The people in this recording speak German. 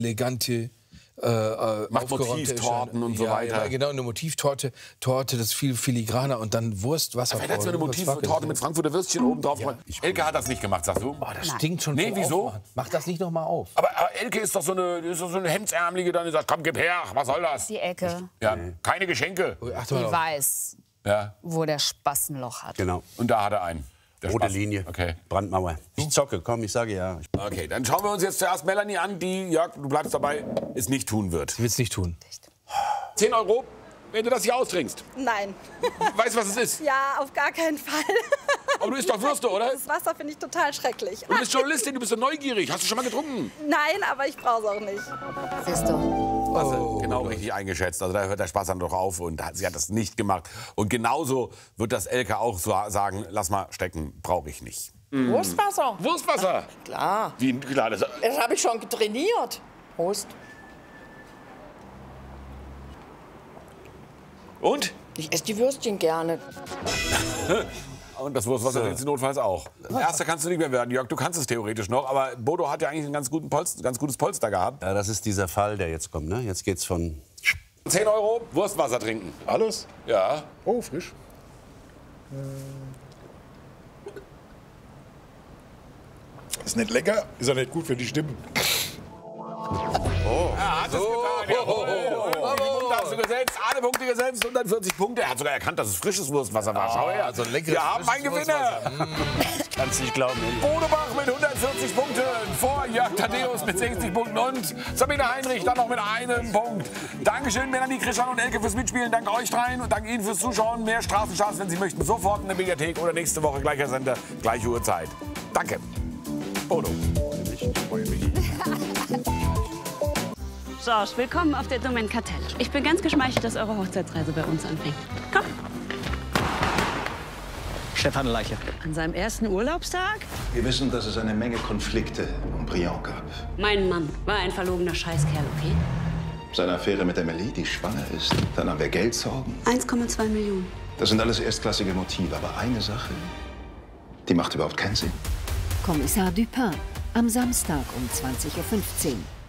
elegante, macht Motivtorten und so weiter. Ja, genau, eine Motivtorte, das ist viel filigraner und dann Wurst, Wasser. Aber jetzt eine Motivtorte mit Frankfurter Würstchen oben drauf. Ja. Elke hat das nicht gemacht, sagst du? Oh, das stinkt schon. Nee, wieso? Mach das nicht noch mal auf. Aber Elke ist doch so eine Hemdsärmelige, dann die sagt, komm, gib her, was soll das? Die Elke. Ja, keine Geschenke. Die weiß, wo der Spaß ein Loch hat. Genau. Und da hat er einen. Rote Linie, okay. Brandmauer. Ich zocke, komm, ich sage ja. Okay, dann schauen wir uns jetzt zuerst Melanie an, die, Jörg, du bleibst dabei, es nicht tun wird. Sie wird es nicht tun. 10 €, wenn du das hier austrinkst. Nein. Weißt du, was es ist? Ja, auf gar keinen Fall. Aber du isst doch Würste, oder? Das Wasser finde ich total schrecklich. Du bist Journalistin, du bist so neugierig. Hast du schon mal getrunken? Nein, aber ich brauche es auch nicht. Siehst du. Also, genau richtig eingeschätzt. Also da hört der Spaß dann doch auf und sie hat das nicht gemacht. Und genauso wird das Elke auch so sagen, lass mal stecken, brauche ich nicht. Wurstwasser. Wurstwasser? Klar. Wie klar? Das habe ich schon trainiert. Prost. Und? Ich esse die Würstchen gerne. Und das Wurstwasser trinkst du notfalls auch. Erster kannst du nicht mehr werden, Jörg, du kannst es theoretisch noch. Aber Bodo hat ja eigentlich ein ganz gutes Polster gehabt. Ja, das ist dieser Fall, der jetzt kommt. Ne? Jetzt geht's von 10 € Wurstwasser trinken. Alles? Ja. Oh, frisch. Ist nicht lecker, ist auch nicht gut für die Stimmen. Er hat es getan. Hast du gesetzt, alle Punkte gesetzt, 140 Punkte. Er hat sogar erkannt, dass es frisches Wurstwasser war. Schau her. Also leckeres, wir haben einen Gewinner. Ich kann's nicht glauben. Bodo Bach mit 140 Punkten. Vor Jörg Tadeus mit 60 Punkten. Und Sabine Heinrich dann noch mit einem Punkt. Dankeschön, Melanie, Christian und Elke fürs Mitspielen. Danke euch dreien und danke Ihnen fürs Zuschauen. Mehr Straßencharts, wenn Sie möchten, sofort in der Mediathek oder nächste Woche gleicher Sender, gleiche Uhrzeit. Danke. Bodo. Georges, willkommen auf der Domaine Kartell. Ich bin ganz geschmeichelt, dass eure Hochzeitsreise bei uns anfängt. Komm. Stefan Leiche. An seinem ersten Urlaubstag? Wir wissen, dass es eine Menge Konflikte um Briand gab. Mein Mann war ein verlogener Scheißkerl, okay? Seine Affäre mit Emily, die schwanger ist. Dann haben wir Geldsorgen. 1,2 Millionen. Das sind alles erstklassige Motive. Aber eine Sache, die macht überhaupt keinen Sinn. Kommissar Dupin. Am Samstag um 20:15 Uhr.